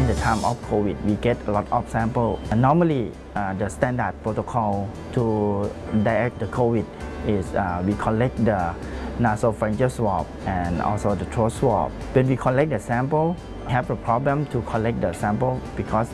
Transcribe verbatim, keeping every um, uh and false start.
in the time of COVID, we get a lot of sample. And normally, uh, the standard protocol to detect the COVID is uh, we collect the nasopharyngeal swab and also the throat swab. When we collect the sample, we have a problem to collect the sample because